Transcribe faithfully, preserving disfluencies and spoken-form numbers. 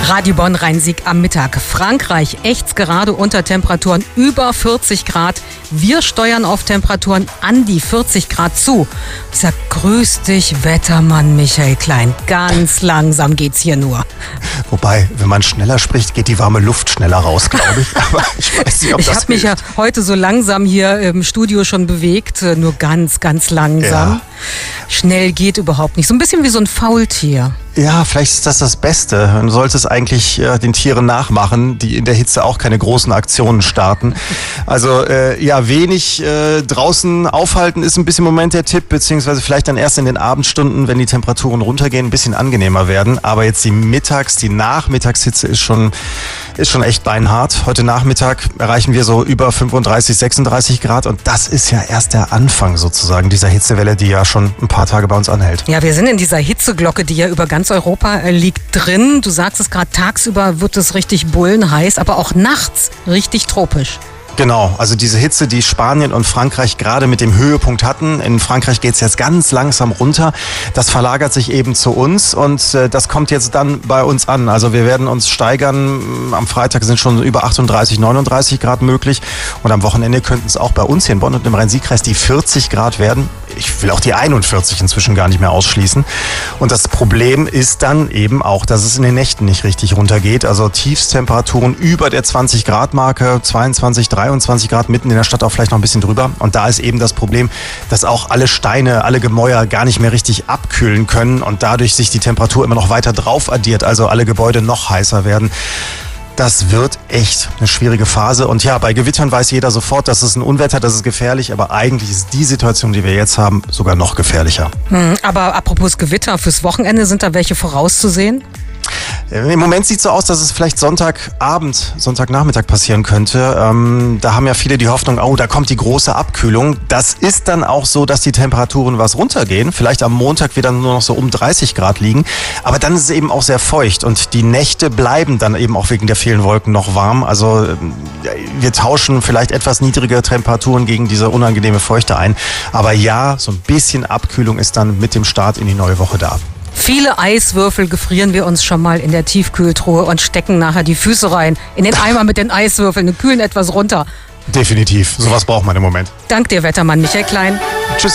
Radio Bonn Rhein-Sieg am Mittag. Frankreich ächzt gerade unter Temperaturen über vierzig Grad. Wir steuern auf Temperaturen an die vierzig Grad zu. Ich sag, grüß dich, Wettermann Michael Klein. Ganz langsam geht's hier nur. Wobei, wenn man schneller spricht, geht die warme Luft schneller raus, glaube ich. Aber ich weiß nicht, ob ich das habe mich ja heute so langsam hier im Studio schon bewegt. Nur ganz, ganz langsam. Ja. Schnell geht überhaupt nicht. So ein bisschen wie so ein Faultier. Ja, vielleicht ist das das Beste. Man sollte es eigentlich äh, den Tieren nachmachen, die in der Hitze auch keine großen Aktionen starten. Also äh, ja, wenig äh, draußen aufhalten ist ein bisschen im Moment der Tipp, beziehungsweise vielleicht dann erst in den Abendstunden, wenn die Temperaturen runtergehen, ein bisschen angenehmer werden. Aber jetzt die Mittags-, die Nachmittagshitze ist schon, ist schon echt beinhart. Heute Nachmittag erreichen wir so über fünfunddreißig, sechsunddreißig Grad und das ist ja erst der Anfang sozusagen dieser Hitzewelle, die ja schon ein paar Tage bei uns anhält. Ja, wir sind in dieser Hitzeglocke, die ja über ganz Europa liegt, drin. Du sagst es gerade, tagsüber wird es richtig bullenheiß, aber auch nachts richtig tropisch. Genau, also diese Hitze, die Spanien und Frankreich gerade mit dem Höhepunkt hatten. In Frankreich geht es jetzt ganz langsam runter. Das verlagert sich eben zu uns und äh, das kommt jetzt dann bei uns an. Also wir werden uns steigern. Am Freitag sind schon über achtunddreißig, neununddreißig Grad möglich und am Wochenende könnten es auch bei uns hier in Bonn und im Rhein-Sieg-Kreis die vierzig Grad werden. Ich will auch die einundvierzig inzwischen gar nicht mehr ausschließen. Und das Problem ist dann eben auch, dass es in den Nächten nicht richtig runtergeht. Also Tiefstemperaturen über der zwanzig Grad Marke, zweiundzwanzig, dreiundzwanzig Grad, mitten in der Stadt auch vielleicht noch ein bisschen drüber. Und da ist eben das Problem, dass auch alle Steine, alle Gemäuer gar nicht mehr richtig abkühlen können und dadurch sich die Temperatur immer noch weiter drauf addiert, also alle Gebäude noch heißer werden. Das wird echt eine schwierige Phase. Und ja, bei Gewittern weiß jeder sofort, das ist ein Unwetter, das ist gefährlich. Aber eigentlich ist die Situation, die wir jetzt haben, sogar noch gefährlicher. Hm, aber apropos Gewitter, fürs Wochenende sind da welche vorauszusehen? Im Moment sieht es so aus, dass es vielleicht Sonntagabend, Sonntagnachmittag passieren könnte. Ähm, da haben ja viele die Hoffnung, oh, da kommt die große Abkühlung. Das ist dann auch so, dass die Temperaturen was runtergehen. Vielleicht am Montag wieder nur noch so um dreißig Grad liegen. Aber dann ist es eben auch sehr feucht und die Nächte bleiben dann eben auch wegen der vielen Wolken noch warm. Also wir tauschen vielleicht etwas niedrigere Temperaturen gegen diese unangenehme Feuchte ein. Aber ja, so ein bisschen Abkühlung ist dann mit dem Start in die neue Woche da. Viele Eiswürfel gefrieren wir uns schon mal in der Tiefkühltruhe und stecken nachher die Füße rein in den Eimer mit den Eiswürfeln und kühlen etwas runter. Definitiv, sowas braucht man im Moment. Dank dir, Wettermann Michael Klein. Tschüss.